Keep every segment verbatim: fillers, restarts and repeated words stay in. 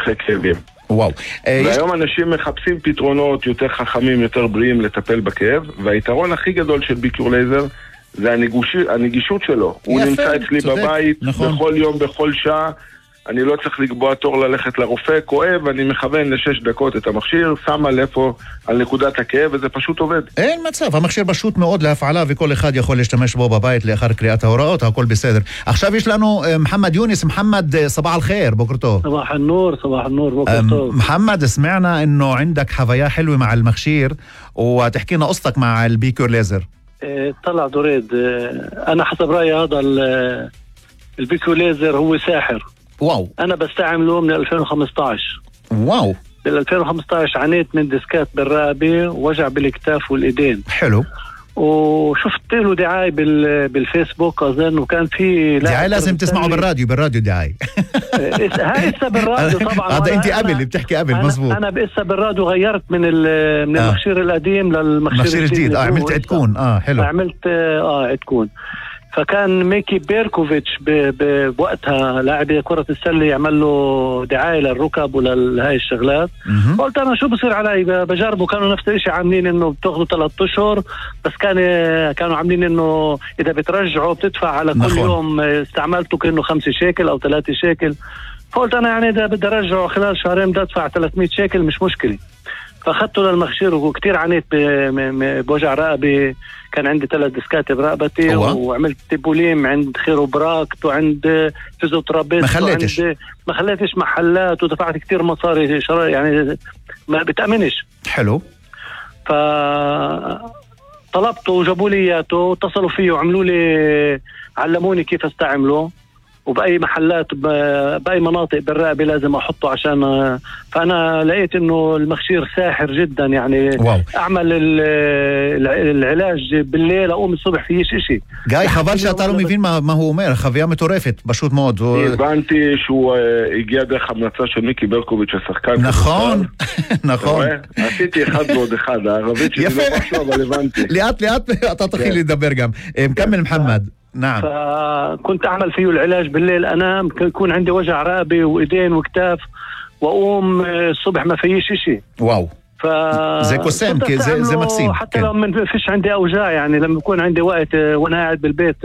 משככי כאבים. וואו. והיום אנשים מחפשים פתרונות יותר חכמים, יותר בריאים לטפל בכאב, והיתרון הכי גדול של ביקור לייזר זה הנגישות, הנגישות שלו. הוא נמצא אצלי בבית, בכל יום, בכל שעה. אני לא צריך לקבוע תור ללכת לרופא, כואב, אני מכוון לשש דקות את המכשיר, שמה לפה על נקודת הכאב, וזה פשוט עובד. אין מצב, המכשיר פשוט מאוד להפעלה, וכל אחד יכול להשתמש בו בבית לאחר קריאת ההוראות, הכל בסדר. עכשיו יש לנו محمد يونس. محمد صباح الخير، بكر طוב. صباح النور، صباح النور، بكر طוב. محمد، سمعنا انه عندك حفايا حلوة مع المخشير، وتحكينا قصتك مع البيكور ليزر. طلع دريد، انا حسب رأيي هذا البيكور ليزر هو ساحر. واو. أنا بستعمله من ألفين وخمسة عشر. واو. بال ألفين وخمسة عشر عانيت من ديسكات بالرقبة ووجع بالكتاف والإيدين. حلو. وشفت له دعاية بال بالفيسبوك أظن، وكان في دعاية لازم تسمعه بالراديو، بالراديو دعاية. هاي لسه بالراديو طبعا. هذا أنت قبل اللي بتحكي قبل، مزبوط. أنا لسه بالراديو غيرت من من آه. المخشير القديم للمخشير الجديد. آه عملت عدكون. آه حلو. عملت آه عدكون. فكان ميكي بيركوفيتش بوقتها لاعب كرة السلة يعمل له دعاية للركب ولهاي الشغلات. قلت أنا شو بصير علي بجربه. كانوا نفس الشيء عاملين إنه بتاخذوا ثلاثة أشهر، بس كان كانوا عاملين إنه إذا بترجعوا بتدفع على كل نخون. يوم استعملته كأنه خمسة شيكل أو ثلاثة شيكل. فقلت أنا يعني إذا بدي أرجعه خلال شهرين بدي أدفع ثلاثمية شيكل، مش مشكلة. فأخذته للمخشير وكتير عانيت بوجع رقبة. كان عندي ثلاث ديسكات برقبتي، وعملت تيبوليم عند خيروبراكت وعند فيزيوترابيست. ما خليتش ما خليتش محلات، ودفعت كتير مصاري يعني ما بتأمنش. حلو. فطلبته وجابوا لي اياته، واتصلوا فيه وعملوا لي علموني كيف استعمله، وبأي محلات بأي مناطق بالرقبة لازم أحطه عشان. فأنا لقيت إنه المخشير ساحر جدا يعني. واو. أعمل العلاج بالليل أقوم الصبح فيش إشي. جاي خبر שאתה מבין מה הוא אומר, חוויה מטורפת, פשוט מאוד. הבנתי שהוא הגיע דרך המלצה של מיקי ברקוביץ' השחקן. נכון, נכון. עשיתי אחד ועוד אחד, הערבית שלי לא משהו, אבל הבנתי. לאט לאט אתה תתחיל לדבר גם. كمل محمد. نعم. فكنت أعمل فيه العلاج بالليل، أنام يكون عندي وجع رقبة وإيدين وكتاف، وأقوم الصبح ما فيش إشي. واو. ف زي كوسام زي زي ماكسيم. حتى لو ما فيش عندي أوجاع يعني، لما يكون عندي وقت وأنا قاعد بالبيت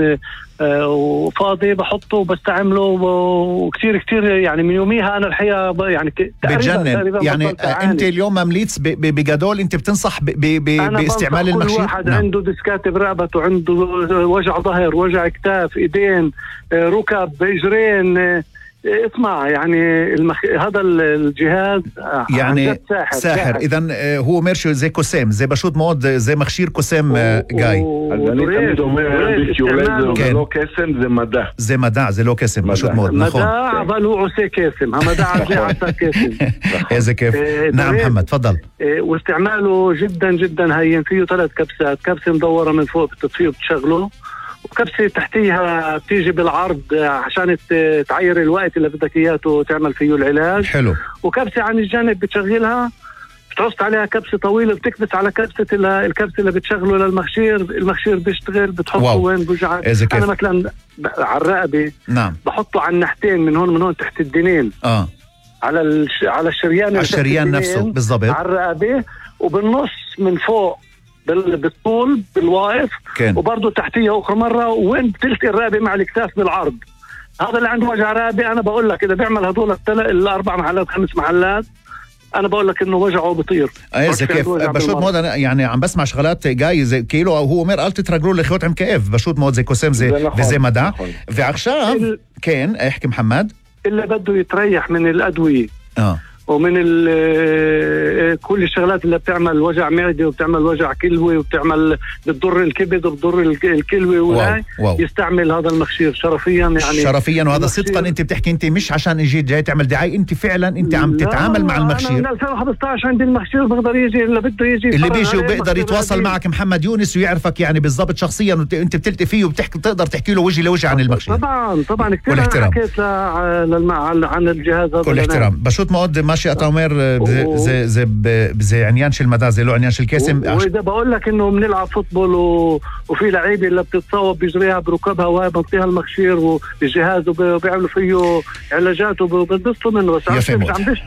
وفاضي بحطه وبستعمله، وكتير كتير يعني من يوميها أنا الحقيقة يعني بتجنن يعني. أنت اليوم ممليت بجدول، أنت بتنصح باستعمال المخشير؟ كل واحد نعم. عنده ديسكات برقبته، عنده وجع ظهر، وجع كتاف، إيدين، ركب، إجرين. اسمع يعني المخ... هذا الجهاز يعني ساحر, ساحر. إذن هو ماشي زي كوسام، زي بشوط مود زي مخشير كوسام جاي. אז אני תמיד אומר, ביקור לייזר זה לא קסם, זה מדע. זה מדע, זה לא קסם, פשוט מאוד, נכון. מדע, אבל הוא עושה קסם. המדע הזה עשה קסם. איזה כיף. نعم محمد تفضل. واستعماله جدا جدا هين. فيه ثلاث كبسات، كبسة مدورة من فوق بتطفيه وبتشغله، وكبسة تحتيها بتيجي بالعرض عشان تعير الوقت اللي بدك اياه وتعمل فيه العلاج. حلو. وكبسة عن الجانب بتشغلها، بتعصت عليها كبسة طويلة، بتكبس على كبسة الكبسة اللي بتشغله للمخشير، المخشير بيشتغل، بتحطه وين بوجعك. أنا مثلا على الرقبة نعم بحطه على النحتين، من هون من هون تحت الدنين. اه على الش... على الشريان على الشريان نفسه بالضبط، على الرقبة، وبالنص من فوق بالطول بالواقف، وبرضه تحتيها أخرى مرة، وين بتلتقي الرقبة مع الكتاف بالعرض. هذا اللي عنده وجع رقبة أنا بقول لك إذا بيعمل هذول الأربع محلات خمس محلات، أنا بقول لك إنه وجعه بيطير. إيه زي كيف بشوط مود. أنا يعني عم بسمع شغلات جاي زي كيلو هو مر قال تترجلوا لخيوط عم كيف بشوط مود زي كوسام زي زي مدى. وعشان كان احكي محمد اللي بده يتريح من الأدوية آه. ومن كل الشغلات اللي بتعمل وجع معدة وبتعمل وجع كلوي وبتعمل بتضر الكبد وبتضر الكلوي، ولا يستعمل هذا المخشير شرفيا يعني شرفيا. وهذا صدقا انت بتحكي، انت مش عشان اجيت جاي تعمل دعاية، انت فعلا انت عم تتعامل مع المخشير. انا من ألفين وخمسطعش عندي المخشير، بقدر يجي اللي بده يجي اللي بيجي وبيقدر يتواصل معك محمد يونس ويعرفك يعني بالضبط شخصيا، وانت بتلتقي فيه وبتحكي تقدر تحكي له وجه لوجه عن المخشير. طبعا طبعا كثير حكيت عن الجهاز هذا. كل احترام. بشوط مود ماشي أتامر زي زي زي عنيان شل المدى، زي لو عنيان شل الكاسم. وإذا بقول لك إنه بنلعب فوتبول و... وفي لعيبة اللي بتتصاوب بيجريها بركبها وهي بنطيها المخشير والجهاز وبيعملوا فيه علاجات وبنبسطوا منه، بس مش عم